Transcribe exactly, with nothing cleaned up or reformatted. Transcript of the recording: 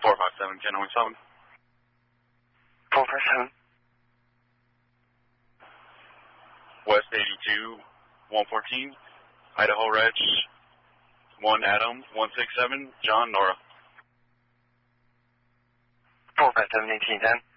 four five seven, ten oh seven. four five seven. West eighty-two, one fourteen, Idaho Ranch, one Adam, one six seven, John, Nora. four five seven, eighteen ten.